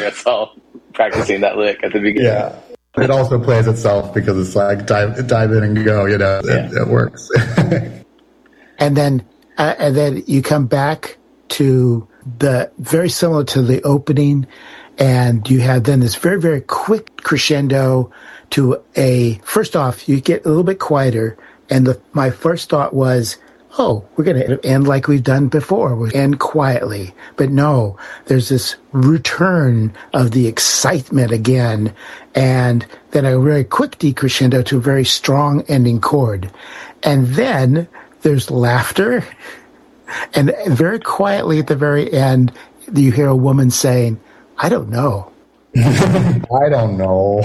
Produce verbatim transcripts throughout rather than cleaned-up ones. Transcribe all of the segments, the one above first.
us all practicing that lick at the beginning. Yeah. It also plays itself because it's like dive, dive in and go, you know, yeah. it, it works. and then, uh, and then you come back to the very similar to the opening, and you have then this very, very quick crescendo to a, first off, you get a little bit quieter. And the, my first thought was, oh, we're going to end like we've done before. We'll end quietly. But no, there's this return of the excitement again. And then a very quick decrescendo to a very strong ending chord. And then there's laughter. And very quietly at the very end, you hear a woman saying, I don't know. I don't know.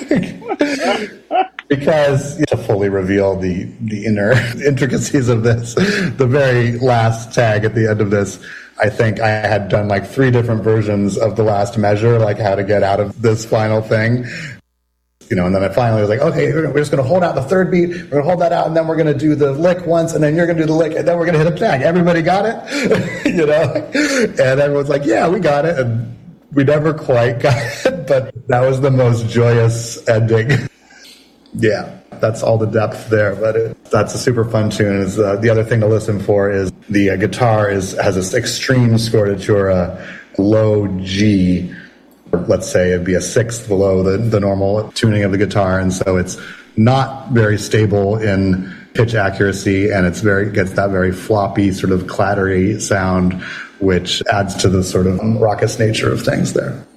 Because to fully reveal the, the inner intricacies of this, the very last tag at the end of this, I think I had done like three different versions of the last measure, like how to get out of this final thing. You know, and then I finally was like, okay, we're just going to hold out the third beat, we're going to hold that out, and then we're going to do the lick once, and then you're going to do the lick, and then we're going to hit a tag. Everybody got it? You know? And everyone's like, yeah, we got it. And we never quite got it, but that was the most joyous ending. Yeah, that's all the depth there, but it, that's a super fun tune. Is uh, the other thing to listen for is the uh, guitar is has this extreme scordatura, low G. Let's say it'd be a sixth below the, the normal tuning of the guitar, and so it's not very stable in pitch accuracy, and it's very gets that very floppy, sort of clattery sound, which adds to the sort of raucous nature of things there.